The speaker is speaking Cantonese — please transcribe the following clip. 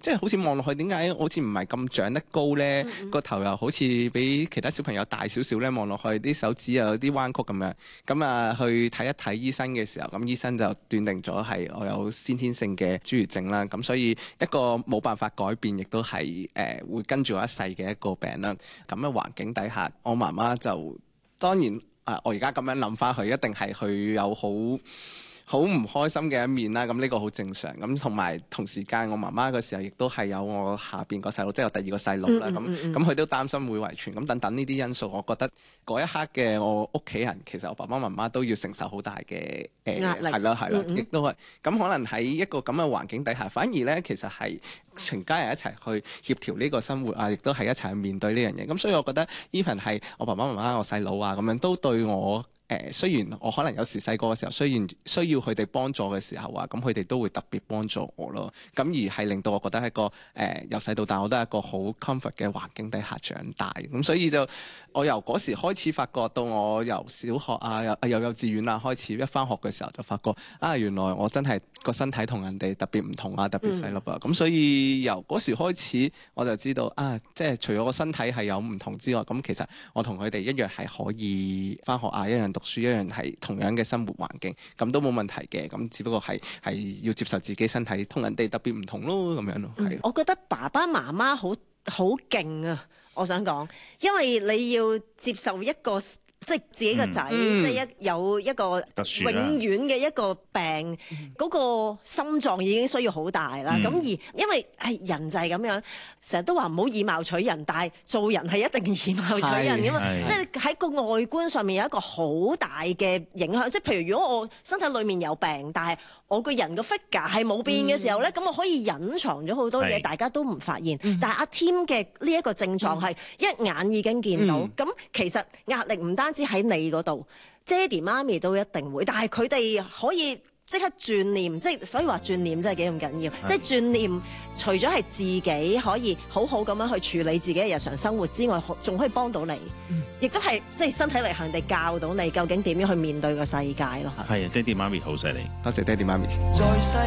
即係好似望落去點解好似唔係咁長得高咧？個頭又好似比其他小朋友大少少咧，望落去啲手指又有啲彎曲咁樣。咁啊，去睇一睇醫生嘅時候，咁醫生就斷定咗係我有先天性嘅侏儒症啦。咁所以一個冇辦法改變，亦都係會跟住我一世嘅一個病啦。咁嘅環境底下，我媽媽就當然我而家咁樣諗翻佢，一定係佢有好唔開心嘅一面啦，咁呢個好正常。咁同埋同時間，我媽媽嘅時候亦都係有我下邊個細路，即係有第二個細路啦。咁佢都擔心會遺傳，咁等等呢啲因素，我覺得嗰一刻嘅我屋企人，其實我爸爸媽媽都要承受好大嘅壓力， 係啦，亦都係。咁可能喺一個咁嘅環境底下，反而咧其實係全家人一齊去協調呢個生活啊，亦都係一齊去面對呢樣嘢。咁所以我覺得 even 係我爸爸媽媽、我細佬啊咁樣，都對我。雖然我可能有時細個嘅時候，雖然需要佢哋幫助嘅時候啊，咁佢哋都會特別幫助我咯。咁而係令到我覺得係一個由細到大我都係一個好 comfort 嘅環境底下長大。咁所以就我由嗰時開始發覺到我由小學啊由幼稚園啊開始一返學嘅時候就發覺原來我真係個身體同人哋特別唔同啊，特別細粒啊。咁所以由嗰時開始我就知道即係除咗個身體係有唔同之外，咁其實我同佢哋一樣係可以返學啊，一樣讀書，一樣係同樣嘅生活環境，咁都冇問題嘅。咁只不過係要接受自己身體同人哋特別唔同咯，咁樣咯。 我覺得爸爸媽媽好勁啊！我想講，因為你要接受一個即係自己個仔，即係有一個永遠嘅一個病，嗰個心臟已經需要好大啦。咁而因為人就係咁樣，成日都話唔好以貌取人，但係做人係一定以貌取人噶嘛。即係喺個外觀上面有一個好大嘅影響。即係譬如如果我身體裡面有病，但係我個人個 figure 係冇變嘅時候咧，咁我可以隱藏咗好多嘢，大家都唔發現。但係阿 Tim 嘅呢一個症狀係一眼已經見到。咁其實壓力唔單止喺你嗰度，爹哋媽咪都一定會，但係佢哋可以即刻轉念，即係所以話轉念真係幾咁緊要。即係轉念，除咗係自己可以好好咁樣去處理自己嘅日常生活之外，仲可以幫到你，亦都係即係身體力行地教到你究竟點樣去面對個世界咯。 係啊，爹哋媽咪好犀利， 多謝爹哋媽咪。